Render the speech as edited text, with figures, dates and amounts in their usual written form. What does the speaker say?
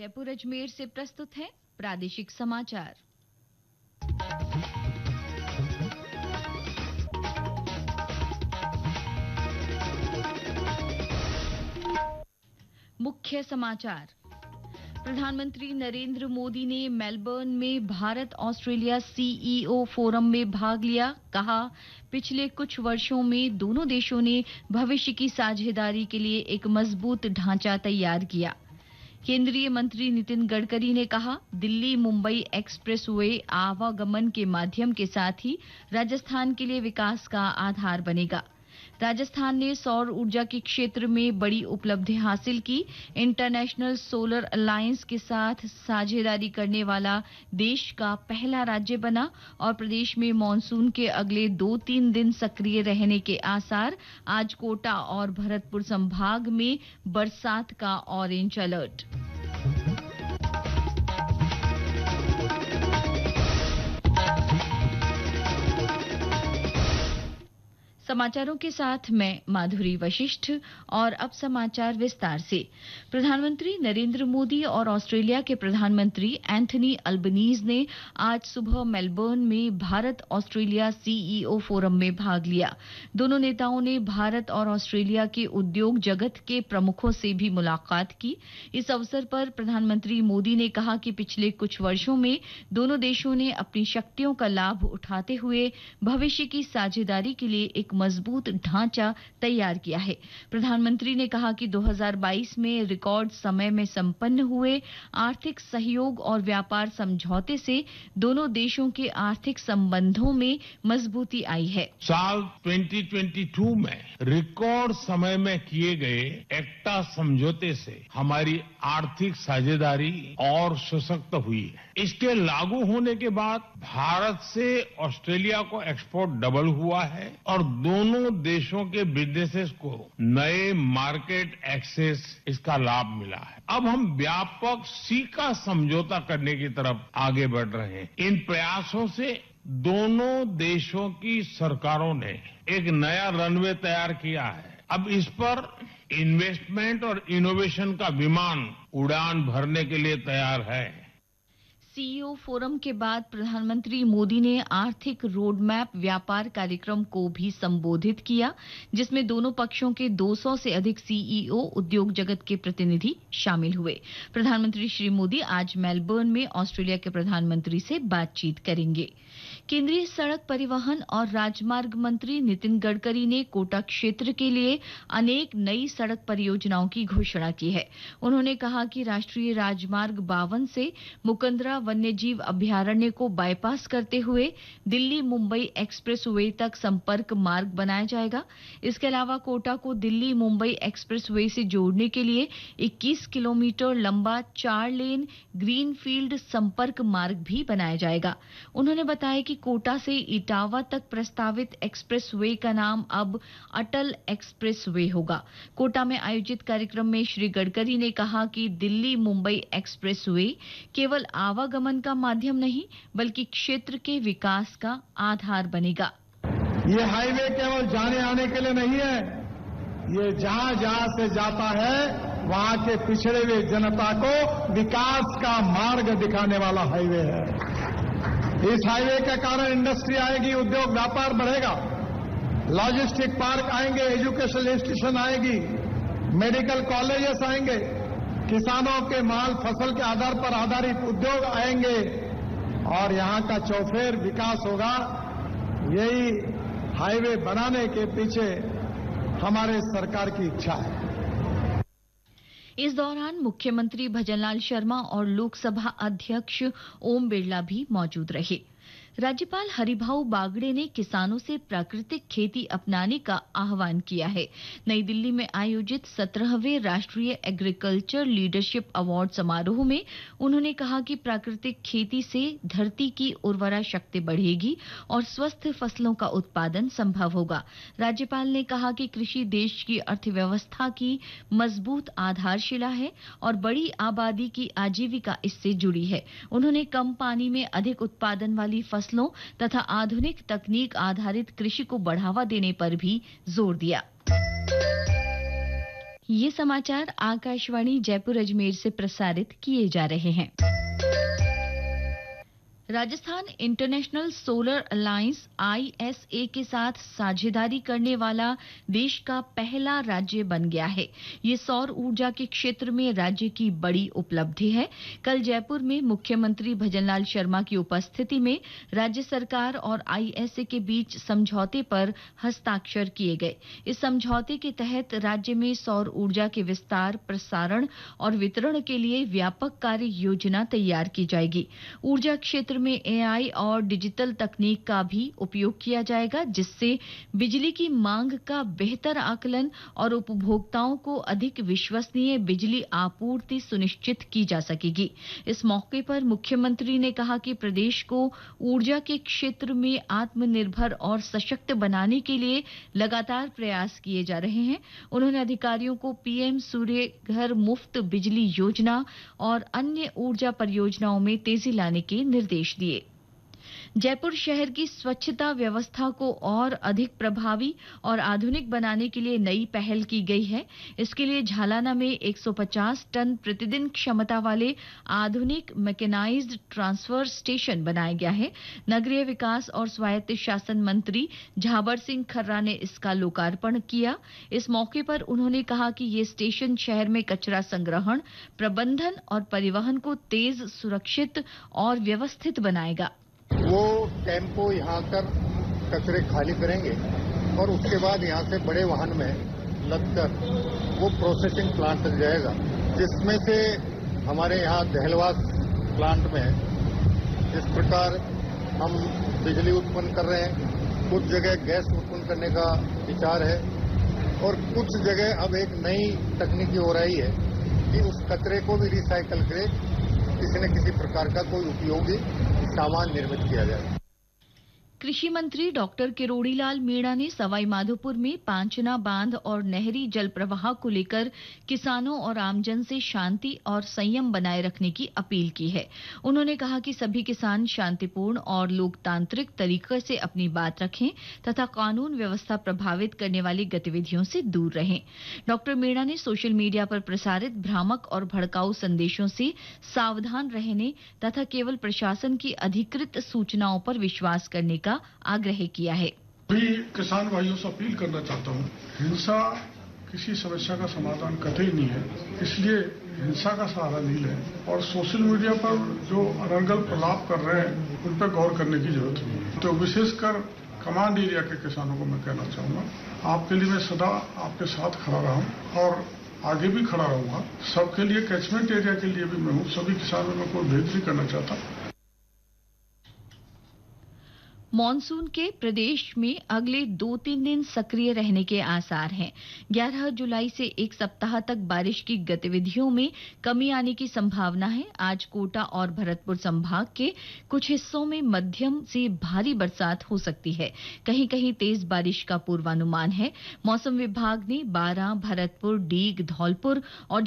जयपुर अजमेर से प्रस्तुत है प्रादेशिक समाचार। मुख्य समाचार। प्रधानमंत्री नरेंद्र मोदी ने मेलबर्न में भारत ऑस्ट्रेलिया सीईओ फोरम में भाग लिया। कहा, पिछले कुछ वर्षों में दोनों देशों ने भविष्य की साझेदारी के लिए एक मजबूत ढांचा तैयार किया। केंद्रीय मंत्री नितिन गडकरी ने कहा, दिल्ली मुंबई एक्सप्रेसवे आवागमन के माध्यम के साथ ही राजस्थान के लिए विकास का आधार बनेगा। राजस्थान ने सौर ऊर्जा के क्षेत्र में बड़ी उपलब्धि हासिल की। इंटरनेशनल सोलर अलायंस के साथ साझेदारी करने वाला देश का पहला राज्य बना और प्रदेश में मॉनसून के अगले 2-3 दिन सक्रिय रहने के आसार। आज कोटा और भरतपुर संभाग में बरसात का ऑरेंज अलर्ट। समाचारों के साथ मैं माधुरी वशिष्ठ और अब समाचार विस्तार से। प्रधानमंत्री नरेंद्र मोदी और ऑस्ट्रेलिया के प्रधानमंत्री एंथनी अल्बनीज ने आज सुबह मेलबर्न में भारत ऑस्ट्रेलिया सीईओ फोरम में भाग लिया। दोनों नेताओं ने भारत और ऑस्ट्रेलिया के उद्योग जगत के प्रमुखों से भी मुलाकात की। इस अवसर पर प्रधानमंत्री मोदी ने कहा कि पिछले कुछ वर्षों में दोनों देशों ने अपनी शक्तियों का लाभ उठाते हुए भविष्य की साझेदारी के लिए एक मजबूत ढांचा तैयार किया है। प्रधानमंत्री ने कहा कि 2022 में रिकॉर्ड समय में संपन्न हुए आर्थिक सहयोग और व्यापार समझौते से दोनों देशों के आर्थिक संबंधों में मजबूती आई है। साल 2022 में रिकॉर्ड समय में किए गए एक्टा समझौते से हमारी आर्थिक साझेदारी और सशक्त हुई है। इसके लागू होने के बाद भारत से ऑस्ट्रेलिया को एक्सपोर्ट डबल हुआ है और दोनों देशों के बिजनेसेस को नए मार्केट एक्सेस इसका लाभ मिला है। अब हम व्यापक सीका समझौता करने की तरफ आगे बढ़ रहे हैं। इन प्रयासों से दोनों देशों की सरकारों ने एक नया रनवे तैयार किया है। अब इस पर इन्वेस्टमेंट और इनोवेशन का विमान उड़ान भरने के लिए तैयार है। सीईओ फोरम के बाद प्रधानमंत्री मोदी ने आर्थिक रोडमैप व्यापार कार्यक्रम को भी संबोधित किया, जिसमें दोनों पक्षों के 200 से अधिक सीईओ उद्योग जगत के प्रतिनिधि शामिल हुए। प्रधानमंत्री श्री मोदी आज मेलबर्न में ऑस्ट्रेलिया के प्रधानमंत्री से बातचीत करेंगे। केंद्रीय सड़क परिवहन और राजमार्ग मंत्री नितिन गडकरी ने कोटा क्षेत्र के लिए अनेक नई सड़क परियोजनाओं की घोषणा की है। उन्होंने कहा कि राष्ट्रीय राजमार्ग 52 से मुकंदरा वन्यजीव अभयारण्य को बाईपास करते हुए दिल्ली मुंबई एक्सप्रेसवे तक संपर्क मार्ग बनाया जाएगा। इसके अलावा कोटा को दिल्ली मुंबई एक्सप्रेसवे से जोड़ने के लिए 21 किलोमीटर लंबा 4 लेन ग्रीनफील्ड संपर्क मार्ग भी बनाया जाएगा। उन्होंने बताया कि कोटा से इटावा तक प्रस्तावित एक्सप्रेसवे का नाम अब अटल एक्सप्रेसवे होगा। कोटा में आयोजित कार्यक्रम में श्री गडकरी ने कहा कि दिल्ली मुंबई एक्सप्रेसवे केवल आवागमन का माध्यम नहीं बल्कि क्षेत्र के विकास का आधार बनेगा। ये हाईवे केवल जाने आने के लिए नहीं है, ये जहां जहां से जाता है वहां के पिछड़े हुए जनता को विकास का मार्ग दिखाने वाला हाईवे है। इस हाईवे के कारण इंडस्ट्री आएगी, उद्योग व्यापार बढ़ेगा, लॉजिस्टिक पार्क आएंगे, एजुकेशनल इंस्टीट्यूशन आएगी, मेडिकल कॉलेजेस आएंगे, किसानों के माल फसल के आधार पर आधारित उद्योग आएंगे और यहां का चौफेर विकास होगा। यही हाईवे बनाने के पीछे हमारे सरकार की इच्छा है। इस दौरान मुख्यमंत्री भजनलाल शर्मा और लोकसभा अध्यक्ष ओम बिरला भी मौजूद रहे। राज्यपाल हरिभाऊ बागड़े ने किसानों से प्राकृतिक खेती अपनाने का आह्वान किया है। नई दिल्ली में आयोजित 17वें राष्ट्रीय एग्रीकल्चर लीडरशिप अवार्ड समारोह में उन्होंने कहा कि प्राकृतिक खेती से धरती की उर्वरा शक्ति बढ़ेगी और स्वस्थ फसलों का उत्पादन संभव होगा। राज्यपाल ने कहा कि कृषि देश की अर्थव्यवस्था की मजबूत आधारशिला है और बड़ी आबादी की आजीविका इससे जुड़ी है। उन्होंने कम पानी में अधिक उत्पादन वाली फसलों तथा आधुनिक तकनीक आधारित कृषि को बढ़ावा देने पर भी जोर दिया। ये समाचार आकाशवाणी जयपुर अजमेर से प्रसारित किए जा रहे हैं। Rajasthan international solar alliance ISA के साथ साझेदारी करने वाला देश का पहला राज्य बन गया है। ये सौर ऊर्जा के क्षेत्र में राज्य की बड़ी उपलब्धि है। कल जयपुर में मुख्यमंत्री भजनलाल शर्मा की उपस्थिति में राज्य सरकार और ISA के बीच समझौते पर हस्ताक्षर किए गए। इस समझौते के तहत राज्य में सौर ऊर्जा के विस्तार, प्रसारण और वितरण के लिए व्यापक कार्य योजना तैयार की जाएगी। ऊर्जा क्षेत्र में AI और डिजिटल तकनीक का भी उपयोग किया जाएगा, जिससे बिजली की मांग का बेहतर आकलन और उपभोक्ताओं को अधिक विश्वसनीय बिजली आपूर्ति सुनिश्चित की जा सकेगी। इस मौके पर मुख्यमंत्री ने कहा कि प्रदेश को ऊर्जा के क्षेत्र में आत्मनिर्भर और सशक्त बनाने के लिए लगातार प्रयास किए जा रहे हैं। उन्होंने अधिकारियों को PM सूर्य घर मुफ्त बिजली योजना और अन्य ऊर्जा परियोजनाओं में तेजी लाने के निर्देश दिए। जयपुर शहर की स्वच्छता व्यवस्था को और अधिक प्रभावी और आधुनिक बनाने के लिए नई पहल की गई है। इसके लिए झालाना में 150 टन प्रतिदिन क्षमता वाले आधुनिक मैकेनाइज्ड ट्रांसफर स्टेशन बनाया गया है। नगरीय विकास और स्वायत्त शासन मंत्री झाबर सिंह खर्रा ने इसका लोकार्पण किया। इस मौके पर उन्होंने कहा कि ये स्टेशन शहर में कचरा संग्रहण, प्रबंधन और परिवहन को तेज, सुरक्षित और व्यवस्थित बनाएगा। वो टेम्पो यहाँ कर कचरे खाली करेंगे और उसके बाद यहाँ से बड़े वाहन में लगकर वो प्रोसेसिंग प्लांट तक जाएगा, जिसमें से हमारे यहाँ दहलवास प्लांट में इस प्रकार हम बिजली उत्पन्न कर रहे हैं। कुछ जगह गैस उत्पन्न करने का विचार है और कुछ जगह अब एक नई तकनीकी हो रही है कि उस कचरे को भी रिसाइकल करे, किसी न किसी प्रकार का कोई उपयोगी सामान निर्मित किया जाए। कृषि मंत्री डॉक्टर किरोड़ी लाल मीणा ने सवाई माधोपुर में पांचना बांध और नहरी जल प्रवाह को लेकर किसानों और आमजन से शांति और संयम बनाए रखने की अपील की है। उन्होंने कहा कि सभी किसान शांतिपूर्ण और लोकतांत्रिक तरीके से अपनी बात रखें तथा कानून व्यवस्था प्रभावित करने वाली गतिविधियों से दूर रहें। डॉक्टर मीणा ने सोशल मीडिया पर प्रसारित भ्रामक और भड़काऊ संदेशों से सावधान रहने तथा केवल प्रशासन की अधिकृत सूचनाओं पर विश्वास करने का आग्रह किया है। भी किसान भाइयों से अपील करना चाहता हूं, हिंसा किसी समस्या का समाधान कतई नहीं है, इसलिए हिंसा का सहारा नहीं लें और सोशल मीडिया पर जो अनर्गल प्रलाप कर रहे हैं उन पर गौर करने की जरूरत नहीं है। तो विशेषकर कमांड एरिया के किसानों को मैं कहना चाहूंगा, आपके लिए मैं सदा आपके साथ खड़ा रहा हूं और आगे भी खड़ा रहूंगा। सबके लिए, कैचमेंट एरिया के लिए भी मैं हूं, सभी किसानों में कोई भेद नहीं करना चाहता। मॉनसून के प्रदेश में अगले 2-3 दिन सक्रिय रहने के आसार हैं। 11 जुलाई से एक सप्ताह तक बारिश की गतिविधियों में कमी आने की संभावना है। आज कोटा और भरतपुर संभाग के कुछ हिस्सों में मध्यम से भारी बरसात हो सकती है। कहीं कहीं तेज बारिश का पूर्वानुमान है। मौसम विभाग ने 12, भरतपुर, डीग, धौलपुर और